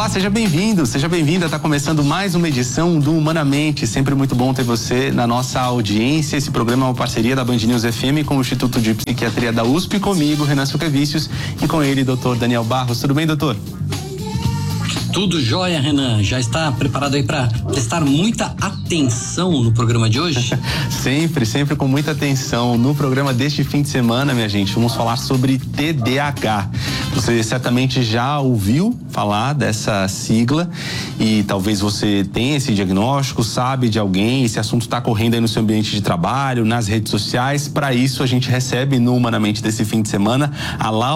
Olá, seja bem-vindo, seja bem-vinda. Está começando mais uma edição do Humanamente. Sempre muito bom ter você na nossa audiência. Esse programa é uma parceria da Band News FM com o Instituto de Psiquiatria da USP, comigo, Renan Suquevicius, e com ele, doutor Daniel Barros. Tudo bem, doutor? Tudo jóia, Renan. Já está preparado aí para prestar muita atenção no programa de hoje? Sempre com muita atenção. No programa deste fim de semana, minha gente, vamos falar sobre TDAH. Você certamente já ouviu falar dessa sigla e talvez você tenha esse diagnóstico, sabe de alguém, esse assunto está correndo aí no seu ambiente de trabalho, nas redes sociais. Para isso, a gente recebe no Humanamente desse fim de semana a Laura